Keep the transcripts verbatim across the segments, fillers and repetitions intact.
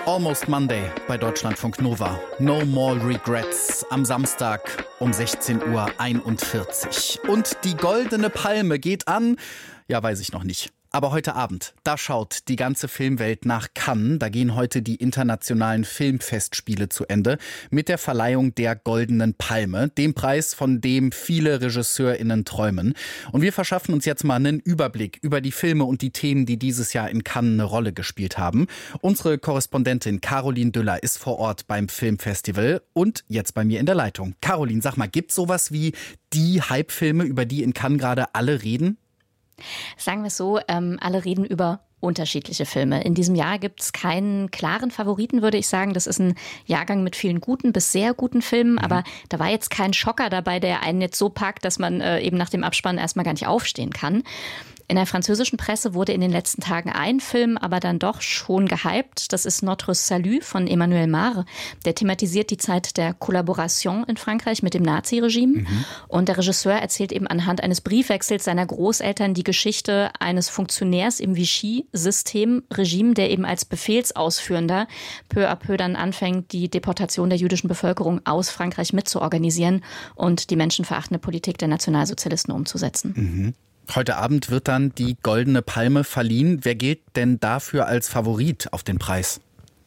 Almost Monday bei Deutschlandfunk Nova. No more regrets am Samstag um sechzehn Uhr einundvierzig. Und die Goldene Palme geht an, ja, weiß ich noch nicht. Aber heute Abend, da schaut die ganze Filmwelt nach Cannes. Da gehen heute die internationalen Filmfestspiele zu Ende mit der Verleihung der Goldenen Palme, dem Preis, von dem viele RegisseurInnen träumen. Und wir verschaffen uns jetzt mal einen Überblick über die Filme und die Themen, die dieses Jahr in Cannes eine Rolle gespielt haben. Unsere Korrespondentin Caroline Düller ist vor Ort beim Filmfestival und jetzt bei mir in der Leitung. Caroline, sag mal, gibt's sowas wie die Hype-Filme, über die in Cannes gerade alle reden? Sagen wir es so, ähm, alle reden über unterschiedliche Filme. In diesem Jahr gibt es keinen klaren Favoriten, würde ich sagen. Das ist ein Jahrgang mit vielen guten bis sehr guten Filmen, mhm. aber da war jetzt kein Schocker dabei, der einen jetzt so packt, dass man äh, eben nach dem Abspann erstmal gar nicht aufstehen kann. In der französischen Presse wurde in den letzten Tagen ein Film aber dann doch schon gehypt. Das ist Notre Salut von Emmanuel Mar. Der thematisiert die Zeit der Collaboration in Frankreich mit dem Naziregime. Mhm. Und der Regisseur erzählt eben anhand eines Briefwechsels seiner Großeltern die Geschichte eines Funktionärs im Vichy-System-Regime, der eben als Befehlsausführender peu à peu dann anfängt, die Deportation der jüdischen Bevölkerung aus Frankreich mitzuorganisieren und die menschenverachtende Politik der Nationalsozialisten umzusetzen. Mhm. Heute Abend wird dann die Goldene Palme verliehen. Wer gilt denn dafür als Favorit auf den Preis?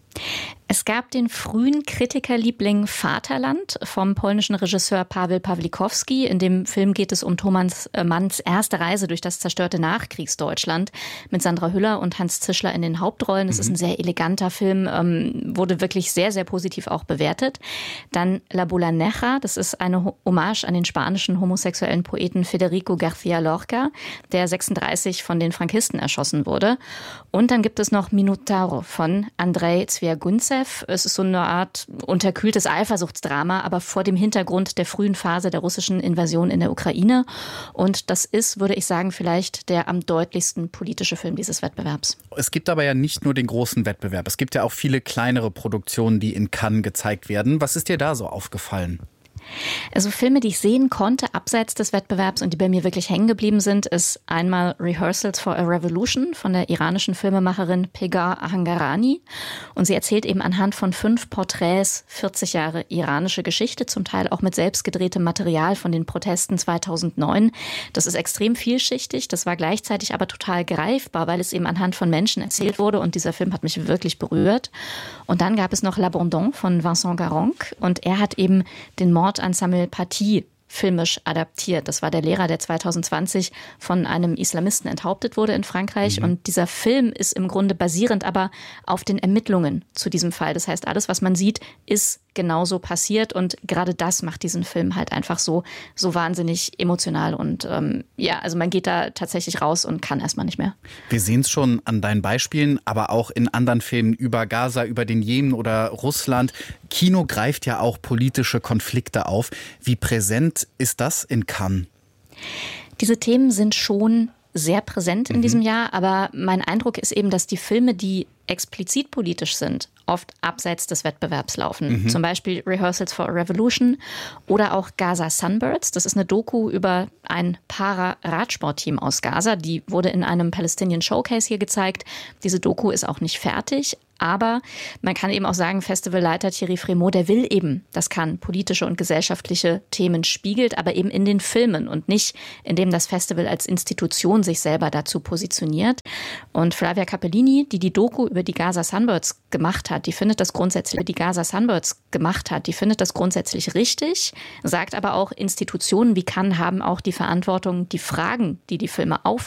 Es gab den frühen Kritikerliebling Vaterland vom polnischen Regisseur Paweł Pawlikowski. In dem Film geht es um Thomas Manns erste Reise durch das zerstörte Nachkriegsdeutschland mit Sandra Hüller und Hans Zischler in den Hauptrollen. Es mhm. ist ein sehr eleganter Film, ähm, wurde wirklich sehr, sehr positiv auch bewertet. Dann La Bola Negra, das ist eine Hommage an den spanischen homosexuellen Poeten Federico García Lorca, der sechsunddreißig von den Frankisten erschossen wurde. Und dann gibt es noch Minotauro von Andrei Zwiaguntsev. Es ist so eine Art unterkühltes Eifersuchtsdrama, aber vor dem Hintergrund der frühen Phase der russischen Invasion in der Ukraine. Und das ist, würde ich sagen, vielleicht der am deutlichsten politische Film dieses Wettbewerbs. Es gibt aber ja nicht nur den großen Wettbewerb. Es gibt ja auch viele kleinere Produktionen, die in Cannes gezeigt werden. Was ist dir da so aufgefallen? Also Filme, die ich sehen konnte, abseits des Wettbewerbs und die bei mir wirklich hängen geblieben sind, ist einmal Rehearsals for a Revolution von der iranischen Filmemacherin Pegar Ahangarani. Und sie erzählt eben anhand von fünf Porträts vierzig Jahre iranische Geschichte, zum Teil auch mit selbstgedrehtem Material von den Protesten zweitausendneun. Das ist extrem vielschichtig, das war gleichzeitig aber total greifbar, weil es eben anhand von Menschen erzählt wurde und dieser Film hat mich wirklich berührt. Und dann gab es noch L'Abandon von Vincent Garanc und er hat eben den Mord an Samuel Paty filmisch adaptiert. Das war der Lehrer, der zweitausendzwanzig von einem Islamisten enthauptet wurde in Frankreich. Mhm. Und dieser Film ist im Grunde basierend aber auf den Ermittlungen zu diesem Fall. Das heißt, alles, was man sieht, ist genauso passiert. Und gerade das macht diesen Film halt einfach so, so wahnsinnig emotional. Und ähm, ja, also man geht da tatsächlich raus und kann erstmal nicht mehr. Wir sehen es schon an deinen Beispielen, aber auch in anderen Filmen über Gaza, über den Jemen oder Russland. Kino greift ja auch politische Konflikte auf. Wie präsent ist das in Cannes? Diese Themen sind schon sehr präsent in mhm. diesem Jahr, aber mein Eindruck ist eben, dass die Filme, die explizit politisch sind, oft abseits des Wettbewerbs laufen. Mhm. Zum Beispiel Rehearsals for a Revolution oder auch Gaza Sunbirds. Das ist eine Doku über ein Para-Radsportteam aus Gaza. Die wurde in einem Palestinian Showcase hier gezeigt. Diese Doku ist auch nicht fertig. Aber man kann eben auch sagen, Festivalleiter Thierry Frémaux, der will eben, dass Cannes politische und gesellschaftliche Themen spiegelt, aber eben in den Filmen und nicht, indem das Festival als Institution sich selber dazu positioniert. Und Flavia Capellini, die die Doku über die Gaza Sunbirds gemacht hat, die findet das grundsätzlich, die Gaza Sunbirds gemacht hat, die findet das grundsätzlich richtig, sagt aber auch, Institutionen wie Cannes haben auch die Verantwortung, die Fragen, die die Filme aufwerfen,